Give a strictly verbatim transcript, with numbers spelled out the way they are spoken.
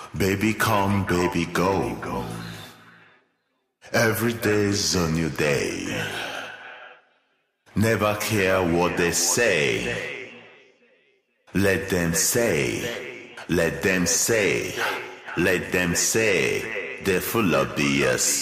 Baby come, baby go. Every day's a new day. Never care what they say. Let them say, let them say, let them say, they're full of B S.